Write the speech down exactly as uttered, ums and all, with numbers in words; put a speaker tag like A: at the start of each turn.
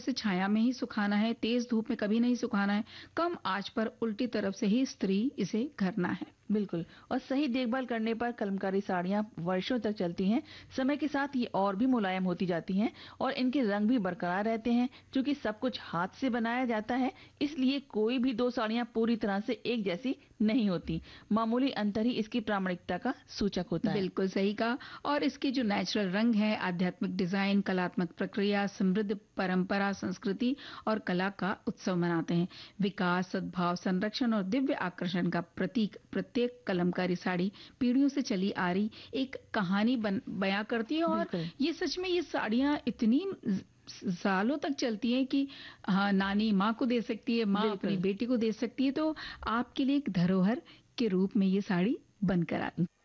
A: से छाया में ही सुखाना है, तेज धूप में कभी नहीं सुखाना है, कम आंच पर उल्टी तरफ से ही स्त्री इसे घरना है।
B: बिल्कुल, और सही देखभाल करने पर कलमकारी साड़ियां वर्षों तक चलती हैं। समय के साथ ये और भी मुलायम होती जाती हैं और इनके रंग भी बरकरार रहते हैं। क्योंकि सब कुछ हाथ से बनाया जाता है, इसलिए कोई भी दो साड़ियां पूरी तरह से एक जैसी नहीं होती। मामूली अंतर ही इसकी प्रामाणिकता का सूचक होता है।
A: बिल्कुल सही कहा। और इसके जो नेचुरल रंग है, आध्यात्मिक डिजाइन, कलात्मक प्रक्रिया, समृद्ध परंपरा, संस्कृति और कला का उत्सव मनाते हैं। विकास, सद्भाव, संरक्षण और दिव्य आकर्षण का प्रतीक प्रत्येक कलमकारी साड़ी पीढ़ियों से चली आ रही एक कहानी बन, बयां करती है। और ये सच में ये साड़ियां इतनी सालों तक चलती हैं कि हाँ, नानी माँ को दे सकती है, माँ अपनी बेटी को दे सकती है। तो आपके लिए एक धरोहर के रूप में ये साड़ी बनकर आती है।